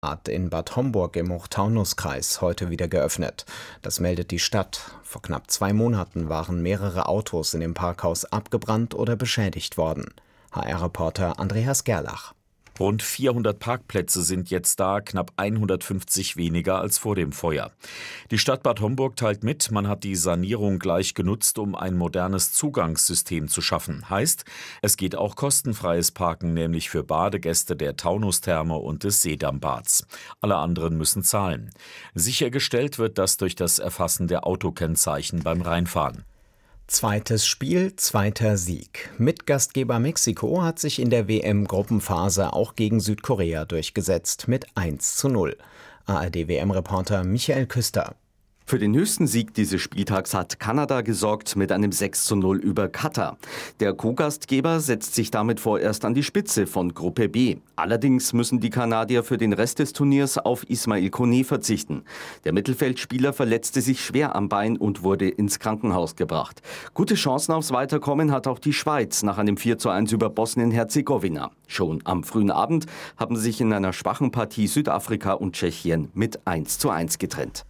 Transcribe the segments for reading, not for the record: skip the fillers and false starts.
in Bad Homburg im Hochtaunuskreis heute wieder geöffnet. Das meldet die Stadt. Vor knapp 2 Monaten waren mehrere Autos in dem Parkhaus abgebrannt oder beschädigt worden. HR-Reporter Andreas Gerlach. Rund 400 Parkplätze sind jetzt da, knapp 150 weniger als vor dem Feuer. Die Stadt Bad Homburg teilt mit, man hat die Sanierung gleich genutzt, um ein modernes Zugangssystem zu schaffen. Heißt, es geht auch kostenfreies Parken, nämlich für Badegäste der Taunustherme und des Seedammbads. Alle anderen müssen zahlen. Sichergestellt wird das durch das Erfassen der Autokennzeichen beim Reinfahren. Zweites Spiel, zweiter Sieg. Mitgastgeber Mexiko hat sich in der WM-Gruppenphase auch gegen Südkorea durchgesetzt mit 1:0. ARD-WM-Reporter Michael Küster. Für den höchsten Sieg dieses Spieltags hat Kanada gesorgt mit einem 6:0 über Katar. Der Co-Gastgeber setzt sich damit vorerst an die Spitze von Gruppe B. Allerdings müssen die Kanadier für den Rest des Turniers auf Ismail Koné verzichten. Der Mittelfeldspieler verletzte sich schwer am Bein und wurde ins Krankenhaus gebracht. Gute Chancen aufs Weiterkommen hat auch die Schweiz nach einem 4:1 über Bosnien-Herzegowina. Schon am frühen Abend haben sich in einer schwachen Partie Südafrika und Tschechien mit 1:1 getrennt.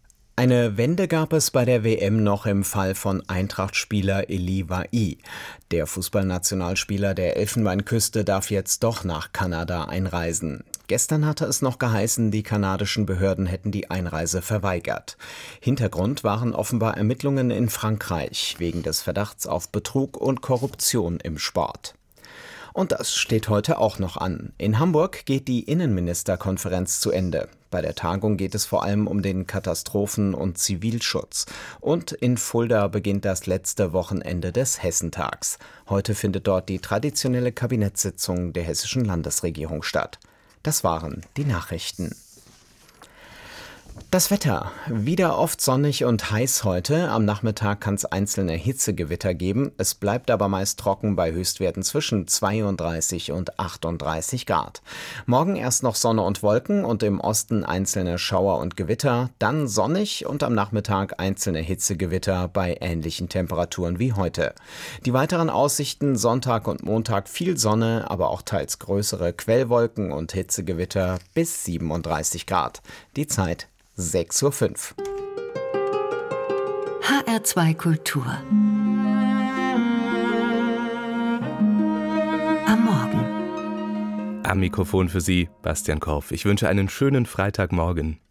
Eine Wende gab es bei der WM noch im Fall von Eintracht-Spieler Elie Wahi. Der Fußballnationalspieler der Elfenbeinküste darf jetzt doch nach Kanada einreisen. Gestern hatte es noch geheißen, die kanadischen Behörden hätten die Einreise verweigert. Hintergrund waren offenbar Ermittlungen in Frankreich wegen des Verdachts auf Betrug und Korruption im Sport. Und das steht heute auch noch an. In Hamburg geht die Innenministerkonferenz zu Ende. Bei der Tagung geht es vor allem um den Katastrophen- und Zivilschutz. Und in Fulda beginnt das letzte Wochenende des Hessentags. Heute findet dort die traditionelle Kabinettssitzung der hessischen Landesregierung statt. Das waren die Nachrichten. Das Wetter. Wieder oft sonnig und heiß heute. Am Nachmittag kann es einzelne Hitzegewitter geben. Es bleibt aber meist trocken bei Höchstwerten zwischen 32 und 38 Grad. Morgen erst noch Sonne und Wolken und im Osten einzelne Schauer und Gewitter. Dann sonnig und am Nachmittag einzelne Hitzegewitter bei ähnlichen Temperaturen wie heute. Die weiteren Aussichten: Sonntag und Montag viel Sonne, aber auch teils größere Quellwolken und Hitzegewitter bis 37 Grad. Die Zeit 6:05 Uhr. HR2 Kultur. Am Morgen. Am Mikrofon für Sie, Bastian Korf. Ich wünsche einen schönen Freitagmorgen.